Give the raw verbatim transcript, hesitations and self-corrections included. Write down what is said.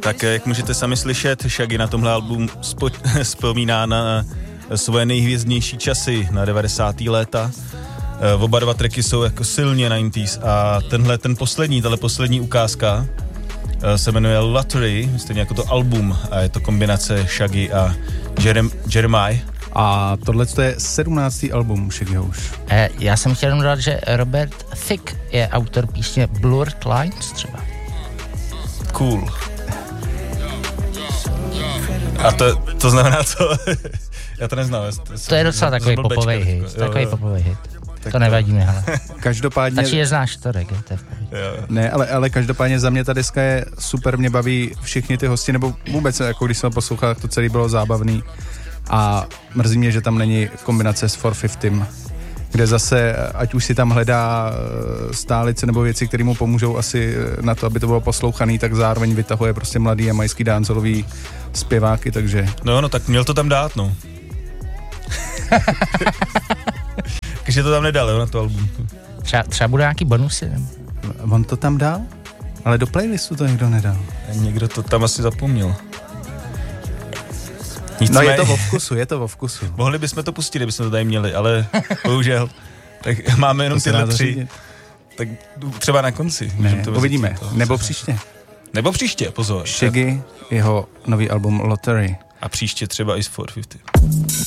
Tak jak můžete sami slyšet, Shaggy na tomhle album spo- vzpomíná na svoje nejhvězdnější časy na devadesátá léta. Oba dva tracky jsou jako silně devadesátá a tenhle, ten poslední, tahle poslední ukázka se jmenuje Lottery, stejně jako to album a je to kombinace Shaggy a Jerem- Jeremiah. A tohle je sedmnáctý album Shaggyho už. Eh, já jsem chtěl jenom dát, že Robert Thicke je autor písně Blurred Lines třeba. Cool. A to, to znamená co? Já to neznám. To, to je docela takový popovej hit. Jo, takový jo. popovej hit. Tak to nevadí mi, hele. Každopádně... Stačí je znáš to, Reg, to je v Ne, ale, ale každopádně za mě ta deska je super, mě baví všichni ty hosti, nebo vůbec, jako když jsem poslouchal, to celé bylo zábavný. A mrzí mě, že tam není kombinace s four fifty, kde zase, ať už si tam hledá stálice nebo věci, které mu pomůžou asi na to, aby to bylo poslouchaný, tak zároveň vytahuje prostě mladý jamajský danceholový zpěváky, takže... No, no, tak měl to tam dát, no. Takže to tam nedal, jo, na to album. Třeba, třeba bude nějaký bonusy, nebo? On to tam dal? Ale do playlistu to někdo nedal. Někdo to tam asi zapomněl. Nic no mé... je to vo vkusu, je to vo vkusu. Mohli bychom to pustit, kdybychom to tady měli, ale bohužel. Tak máme jenom tyhle tři. Tak třeba na konci. Ne, to uvidíme. To, nebo příště. Nebo příště, pozor. Shaggy, jeho nový album Lottery. A příště třeba i z four fifty.